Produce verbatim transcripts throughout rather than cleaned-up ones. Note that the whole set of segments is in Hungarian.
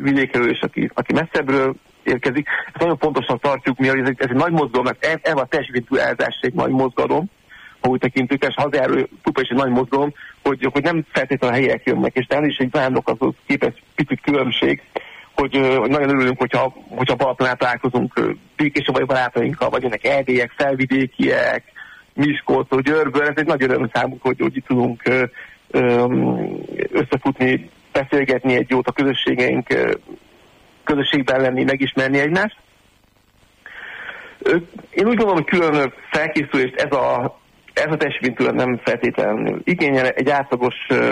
vidékről és aki, aki messzebbről érkezik. Ezt nagyon fontosnak tartjuk, mivel ez egy, ez egy nagy mozgalom, mert ez a teljesítménytúrázás egy nagy mozgalom, ha úgy tekintjük, és hazáról kupa is egy nagy mozgalom, hogy, hogy nem feltétlenül a helyiek jönnek, és talán is egy vándorokhoz képest picit különbség, hogy, hogy nagyon örülünk, hogyha, hogyha Balatonál találkozunk békés vagy barátainkkal, vagy jönnek erdélyek, felvidékiek, Miskolctól, Győrből, ez egy nagy öröm számunkra, hogy, hogy itt tudunk összefutni, beszélgetni egy jót a közösségeink, közösségben lenni, megismerni egymást. Én úgy gondolom, hogy külön felkészülést ez a, ez a teljesítménytúra nem feltétlenül igényel. Egy átlagos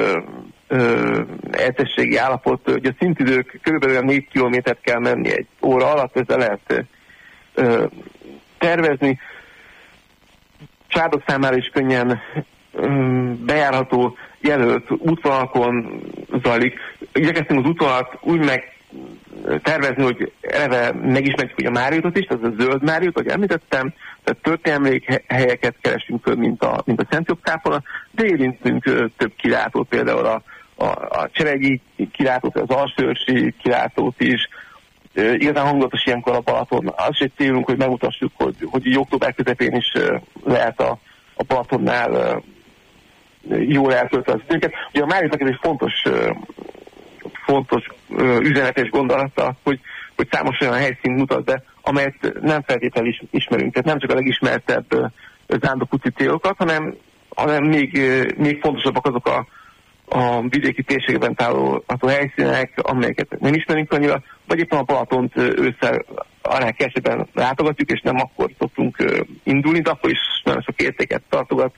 eltességi állapot, hogy a szintidők körülbelül négy kilométert kell menni egy óra alatt, ezzel lehet ö, tervezni. Családok számára is könnyen ö, bejárható, jelölt útvonalakon zajlik. Igyekeztünk az útvonalat úgy meg tervezni, hogy eleve megismerjük ugye a Máriutot is, az a zöld Máriut, ahogy említettem, tehát történelmi helyeket keresünk föl, mint a, mint a Szent Jobb kápolna, de érintünk több kilátót, például a, a, a Cseregi kilátót, az Alsőrsi kilátót is. E, igazán hangulatos ilyenkor a Balaton. Az is egy célunk, hogy megmutassuk, hogy, hogy így október közepén is lehet a, a Balatonnál jól eltölteni az időket. Ugye a Máriutnak ez egy fontos fontos ö, üzenetes gondolata, hogy, hogy számos olyan helyszínt mutat be, amelyet nem feltétlenül is, ismerünk. Tehát nem csak a legismertebb zándokúti célokat, hanem, hanem még, még fontosabbak azok a, a vidéki térségben található helyszínek, amelyeket nem ismerünk annyira, vagy éppen a Balatont ősszel arányok esetben látogatjuk, és nem akkor szoktunk ö, indulni, de akkor is nagyon sok értéket tartogat.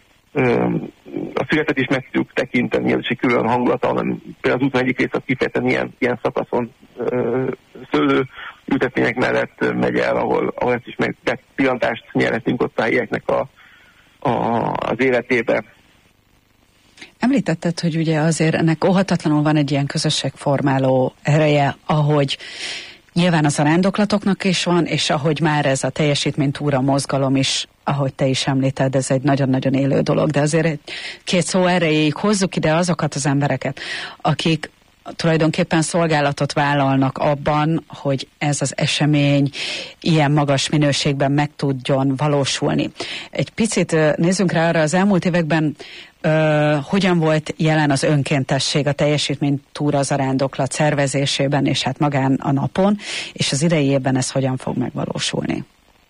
A születet is meg tudjuk tekinteni, ez is egy külön hangulata, hanem például az úton egyik része kifejezetten ilyen, ilyen szakaszon szőlő ültetvények mellett megy el, ahol, ahol ezt is meg pillantást nyerhetünk ott a helyieknek a, a, az életébe. Említetted, hogy ugye azért ennek óhatatlanul van egy ilyen közösségformáló ereje, ahogy nyilván az arándoklatoknak is van, és ahogy már ez a teljesítménytúra mozgalom is, ahogy te is említed, ez egy nagyon-nagyon élő dolog, de azért egy két szó erejéig hozzuk ide azokat az embereket, akik tulajdonképpen szolgálatot vállalnak abban, hogy ez az esemény ilyen magas minőségben meg tudjon valósulni. Egy picit nézzünk rá arra, az elmúlt években Uh, hogyan volt jelen az önkéntesség a teljesítménytúra az arándoklat szervezésében, és hát magán a napon, és az idei évben ez hogyan fog megvalósulni?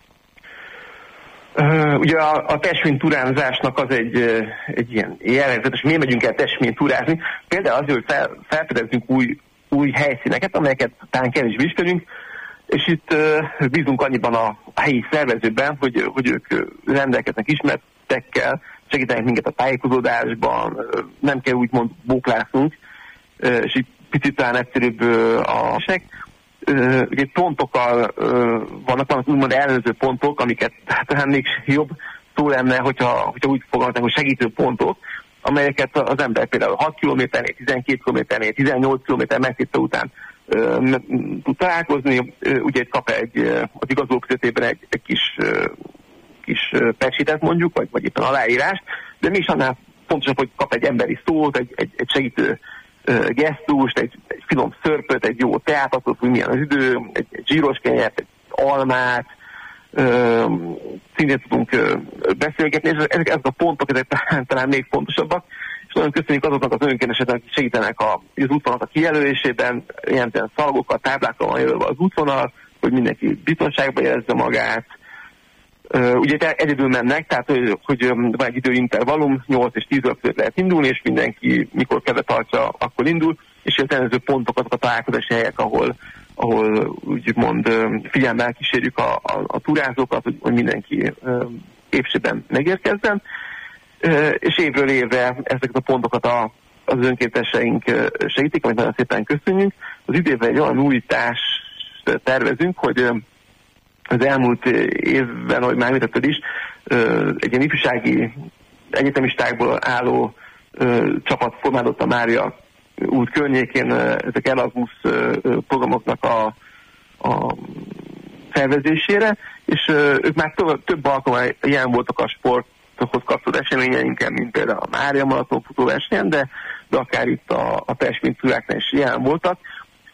Uh, ugye a, a teljesítménytúrázásnak az egy, egy ilyen jellegzetes, miért megyünk el teljesítménytúrázni? Például azért, hogy fel, felfedezünk új, új helyszíneket, amelyeket talán kevésbé ismerünk, és itt uh, bízunk annyiban a, a helyi szervezőkben, hogy, hogy ők rendelkeznek ismertekkel, segítenek minket a tájékozódásban, nem kell úgymond bóklásznunk, és így picit talán egyszerűbb a sek. Ugye pontokkal vannak, vannak úgymond ellenőrző pontok, amiket talán még jobb szó lenne, hogyha, hogyha úgy fogalmaznánk, hogy segítő pontok, amelyeket az ember például hat kilométernél, tizenkét kilométernél, tizennyolc kilométer megtéte után tud találkozni. Ugye kap egy, az igazolók közöttében egy, egy kis kis pecsétet mondjuk, vagy, vagy éppen aláírás, de mégis annál fontosabb, hogy kap egy emberi szót, egy, egy, egy segítő uh, gesztust, egy, egy finom szörpöt, egy jó teátatot, hogy milyen az idő, egy, egy zsíros kenyeret, egy almát, uh, szintén tudunk uh, beszélgetni, és ezek, ezek a pontok, ezek talán, talán még fontosabbak, és nagyon köszönjük azoknak az önkénteseknek, akik segítenek a, az útvonalak a kijelölésében, ilyen szalagokkal, táblákkal van jelölve az útvonal, hogy mindenki biztonságban érezze magát. Uh, ugye egyedül mennek, tehát hogy, hogy van egy időintervallum, nyolc és tíz óra között lehet indulni, és mindenki mikor kedve tartja, akkor indul, és az előző pontok azok a találkozási helyek, ahol, ahol úgymond figyelemmel kísérjük a, a, a turázókat, hogy, hogy mindenki uh, épségben megérkezzen, uh, és évről évre ezeket a pontokat a, az önkénteseink segítik, amit nagyon szépen köszönjük. Az idénben egy olyan újítást tervezünk, hogy az elmúlt évben, ahogy már említetted is, egy ilyen ifjúsági egyetemistákból álló csapat formálódott a Mária út környékén, ezek Erasmus programoknak a, a szervezésére, és ők már több, több alkalommal ilyen voltak a sporthoz kapcsolódó eseményeinken, mint például a Mária Maraton futóversenyen, de, de akár itt a, a teljesítménytúráknál is ilyen voltak.